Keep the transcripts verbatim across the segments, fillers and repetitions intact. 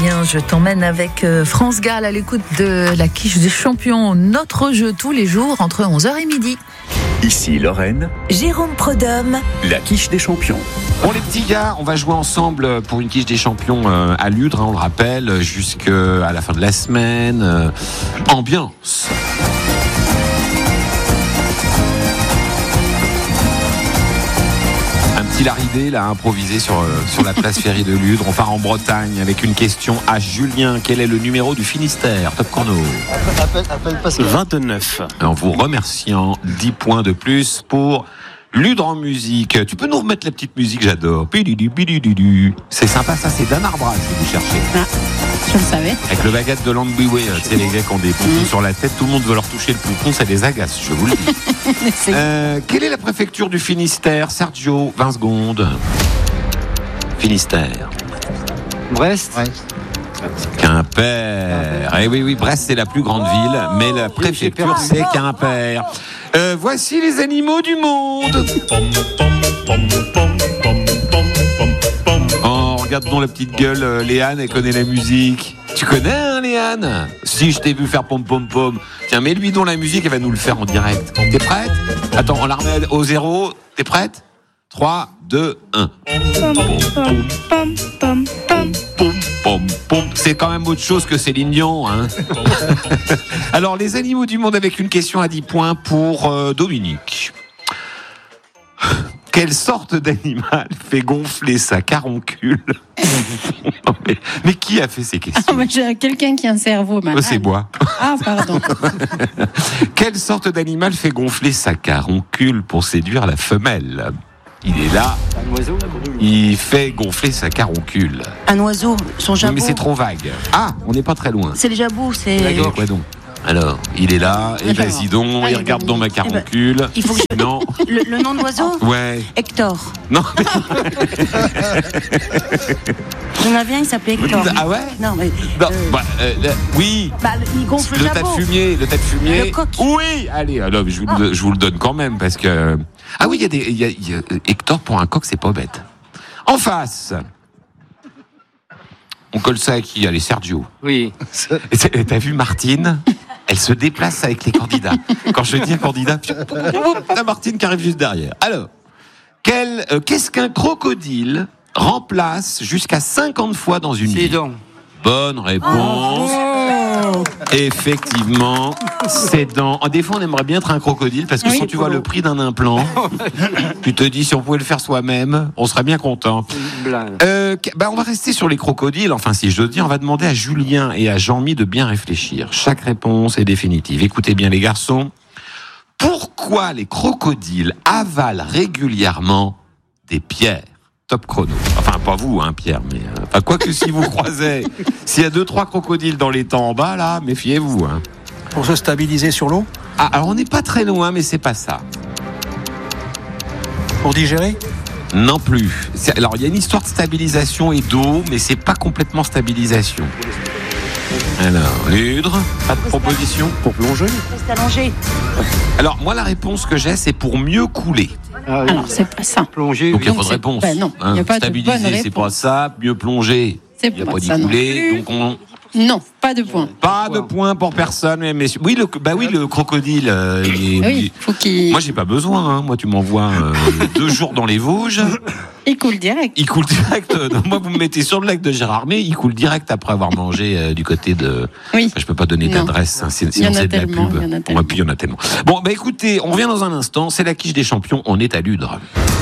bien, je t'emmène avec France Gall à l'écoute de la quiche des champions. Notre jeu tous les jours entre onze heures et midi. Ici Lorraine, Jérôme Prodhomme, la quiche des champions. Bon les petits gars, on va jouer ensemble pour une quiche des champions euh, à Ludre, hein, on le rappelle, jusqu'à la fin de la semaine. Euh, ambiance. Un petit Laridé là, improvisé sur, euh, sur la place Ferry de Ludre. On part en Bretagne avec une question à Julien. Quel est le numéro du Finistère? Top chrono. Appelle, appelle Pascal. vingt-neuf. En vous remerciant, dix points de plus pour Ludre en musique. Tu peux nous remettre la petite musique, j'adore. C'est sympa, ça, c'est Dan Arbra si vous cherchez. Ah, je le savais. Avec le baguette de Landbiway, tu sais, les gars qui ont des pompons sur la tête, tout le monde veut leur toucher le pompon, ça les agace, je vous le dis. euh, quelle est la préfecture du Finistère? Sergio, vingt secondes. Finistère. Brest. Ouais. Quimper. Eh oui, oui, Brest, c'est la plus grande ville, mais la préfecture, c'est Quimper. Euh, voici les animaux du monde. Oh, regarde donc la petite gueule, euh, Léane, elle connaît la musique. Tu connais, hein, Léane? Si, je t'ai vu faire pom pom pom. Tiens, mets-lui donc la musique, elle va nous le faire en direct. T'es prête? Attends, on la remet au zéro. T'es prête? trois, deux, un. Pom pom pom pom pom pom pom. C'est quand même autre chose que Céline Dion, hein. Alors, les animaux du monde avec une question à dix points pour euh, Dominique. Quelle sorte d'animal fait gonfler sa caroncule? Non, mais, mais qui a fait ces questions? Ah, mais j'ai quelqu'un qui a un cerveau malade. Oh, c'est moi. Ah, pardon. Quelle sorte d'animal fait gonfler sa caroncule pour séduire la femelle? Il est là, Un oiseau. il fait gonfler sa caroncule. un oiseau, son Oui, jabot. mais c'est trop vague. Ah, on n'est pas très loin. C'est le jabot, c'est. La gorge. Quoi donc? Alors, il est là, et Alors, vas-y donc, allez, il regarde dans ma Dominique. Eh ben, caroncule. il faut que je- Non, Le, le nom de l'oiseau ouais, Hector. non. J'en avais un, il s'appelait Hector. Ah ouais? Non, mais. Non, euh, bah, euh, là, oui. bah, le- il gonfle le, Le tas jabot. de fumier, le tas de fumier. Le coq. Oui, allez, alors, je, vous le, je vous le donne quand même parce que. Ah oui, il y a des. il Y a, il y a- Hector pour un coq, c'est pas bête. En face. On colle ça à qui? Allez, Sergio. Oui. Et c'est- et t'as vu Martine? Elle se déplace avec les candidats. Quand je dis un candidat, la Martine qui arrive juste derrière. Alors, quel, euh, qu'est-ce qu'un crocodile remplace jusqu'à cinquante fois dans une C'est vie? donc. Bonne réponse. Effectivement, c'est dans. Des fois, on aimerait bien être un crocodile parce que Oui. quand tu vois le prix d'un implant, tu te dis si on pouvait le faire soi-même, on serait bien content. Euh, bah on va rester sur les crocodiles. Enfin, si je dois dire, on va demander à Julien et à Jean-Mi de bien réfléchir. Chaque réponse est définitive. Écoutez bien, les garçons. Pourquoi les crocodiles avalent régulièrement des pierres? Top chrono. Enfin, pas vous, hein, Pierre, mais euh, enfin, quoi que si vous croisez, s'il y a deux, trois crocodiles dans les temps en bas, là, méfiez-vous. Hein. Pour se stabiliser sur l'eau? Ah, alors on n'est pas très loin, mais c'est pas ça. Pour digérer? Non plus. C'est- alors, il y a une histoire de stabilisation et d'eau, mais c'est pas complètement stabilisation. Alors, Ludre, pas de proposition? Pour plonger? Reste allongé. Alors, moi, la réponse que j'ai, c'est pour mieux couler. Ah, oui. Alors, c'est pas ça. Plonger. Donc, il n'y a oui. pas de c'est- réponse. ben non, il y a pas de Stabiliser, bonne c'est pas réponse. ça. Mieux plonger, C'est il n'y a pas pas d'y ça non couler. plus. Donc, on... Non, pas de point. Pas de points pour personne, mesdames, messieurs. Oui, le, bah oui, le crocodile. euh, il est- Oui, faut qu'il Moi, j'ai pas besoin. Hein. Moi, tu m'envoies euh, deux jours dans les Vosges, il coule direct. il coule direct. euh, moi, vous me mettez sur le lac de Gérardmer, il coule direct après avoir mangé euh, du côté de. Oui. Enfin, je peux pas donner Non. d'adresse, hein, c'est- Il y en sinon a c'est de la tellement, pub. il y en a Ouais, tellement. puis il y en a tellement. Bon, bah écoutez, on revient dans un instant. C'est la quiche des champions. On est à Ludre.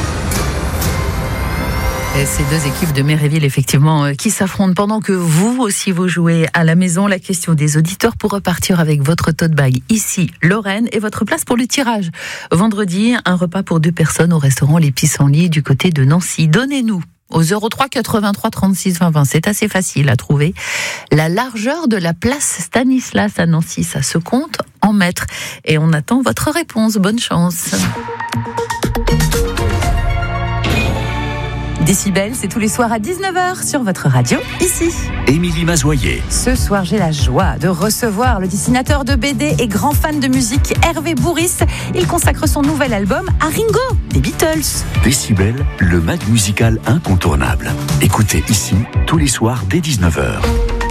Et ces deux équipes de Méréville, effectivement, euh, qui s'affrontent pendant que vous aussi vous jouez à la maison. La question des auditeurs pour repartir avec votre tote bag ici, Lorraine, et votre place pour le tirage. Vendredi, un repas pour deux personnes au restaurant Les Pissenlits du côté de Nancy. Donnez-nous au zéro trois quatre-vingt-trois trente-six vingt vingt, c'est assez facile à trouver, la largeur de la place Stanislas à Nancy. Ça se compte en mètres. Et on attend votre réponse. Bonne chance. Décibel, c'est tous les soirs à dix-neuf heures sur votre radio, ici. Émilie Mazoyer. Ce soir, j'ai la joie de recevoir le dessinateur de B D et grand fan de musique Hervé Bourris. Il consacre son nouvel album à Ringo, des Beatles. Décibel, le mag musical incontournable. Écoutez ici, tous les soirs dès dix-neuf heures.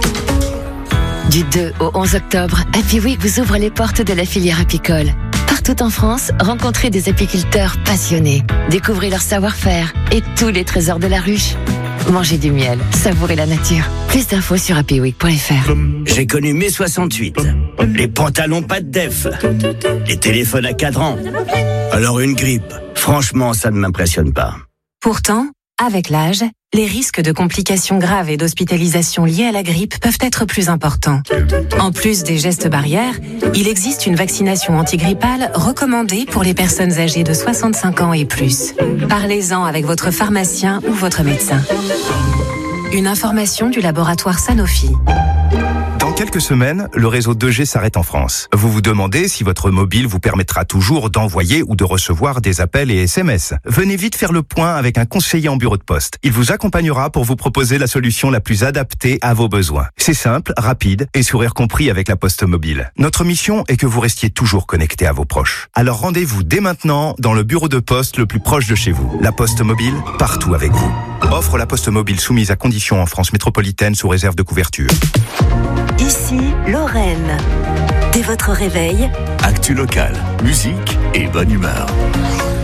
Du deux au onze octobre, Happy Week vous ouvre les portes de la filière apicole. Partout en France, rencontrez des apiculteurs passionnés. Découvrez leur savoir-faire et tous les trésors de la ruche. Mangez du miel, savourez la nature. Plus d'infos sur happy week point f r. J'ai connu mai soixante-huit. Les pantalons pas de def. Les téléphones à cadran. Alors une grippe. Franchement, ça ne m'impressionne pas. Pourtant, avec l'âge, les risques de complications graves et d'hospitalisation liées à la grippe peuvent être plus importants. En plus des gestes barrières, il existe une vaccination antigrippale recommandée pour les personnes âgées de soixante-cinq ans et plus. Parlez-en avec votre pharmacien ou votre médecin. Une information du laboratoire Sanofi. Dans quelques semaines, le réseau deux G s'arrête en France. Vous vous demandez si votre mobile vous permettra toujours d'envoyer ou de recevoir des appels et S M S. Venez vite faire le point avec un conseiller en bureau de poste. Il vous accompagnera pour vous proposer la solution la plus adaptée à vos besoins. C'est simple, rapide et sourire compris avec la Poste Mobile. Notre mission est que vous restiez toujours connecté à vos proches. Alors rendez-vous dès maintenant dans le bureau de poste le plus proche de chez vous. La Poste Mobile, partout avec vous. Offre La Poste Mobile soumise à conditions en France métropolitaine sous réserve de couverture. Ici, Lorraine. Dès votre réveil, actu locale, musique et bonne humeur.